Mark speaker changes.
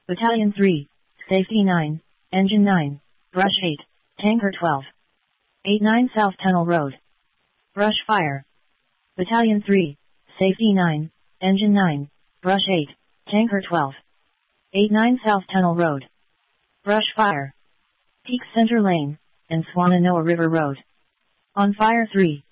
Speaker 1: Battalion 3, Safety 9, Engine 9, Brush 8, Tanker 12. 89 South Tunnel Road. Brush fire. Battalion 3, Safety 9, Engine 9, Brush 8, Tanker 12. 89 South Tunnel Road. Brush fire. Peak Center Lane, and Swannanoa River Road. On fire 3.